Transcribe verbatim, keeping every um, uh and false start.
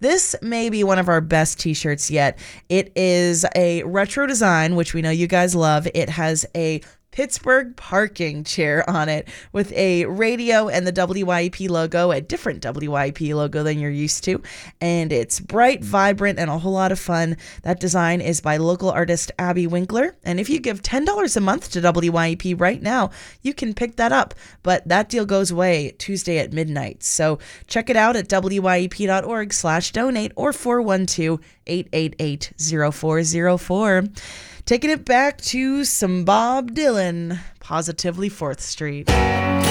This may be one of our best t-shirts yet. It is a retro design, which we know you guys love. It has a Pittsburgh parking chair on it with a radio and the W Y E P logo, a different W Y E P logo than you're used to. And it's bright, vibrant, and a whole lot of fun. That design is by local artist Abby Winkler. And if you give ten dollars a month to W Y E P right now, you can pick that up. But that deal goes away Tuesday at midnight. So check it out at W Y E P dot org slash donate or four one two, eight eight eight, zero four zero four. Taking it back to some Bob Dylan, Positively fourth Street.